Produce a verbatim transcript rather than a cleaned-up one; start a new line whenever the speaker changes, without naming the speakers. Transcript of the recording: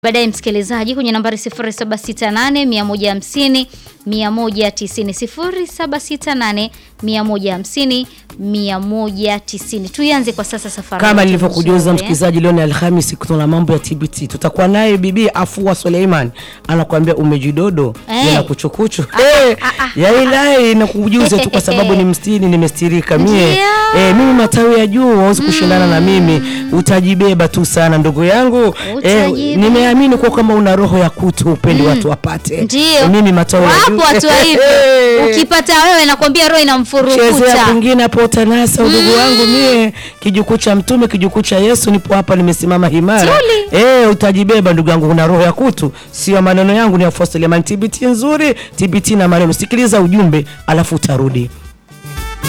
Baadaye msikilizaji kwenye nambari sifuri saba sita nane mia moja hamsini mia moja tisini sifuri saba sita nane mia moja hamsini mia moja tisini. Tuianze kwa sasa safari.
Kama nilivyokujuza msikilizaji, leo ni Alhamisi, kuna mambo ya T B T. Tutakuwa naye bibi Afua Suleiman, anakuambia umejidodo
hey.
na kuchukuchu.
Ah,
Eh,
ah, ah.
ya ilahi na kujuza tu kwa sababu ni mstini nimestirika mie. Eh, mimi matawi ya juu hauwezi kushindana na mimi. Utajibeba tu sana ndugu yangu. Eh, nimeamini kwa kama una roho ya kutu upendi mm. watu wapate.
Ndio.
Mimi matawi ya juu.
Wapo watu hivyo. Ukipata wewe nakwambia roho inamfurukuta.
Chezea kwingine hapo utanasa ndugu mm. wangu mie. Kijukuu cha mtume, kijukuu cha Yesu, nipo hapa nimesimama himara. Eh, utajibeba ndugu yangu, una roho ya kutu. Sio maneno yangu, ni Afua Suleiman. T B T nzuri, T B T na maneno. Sikiliza ujumbe alafu utarudi.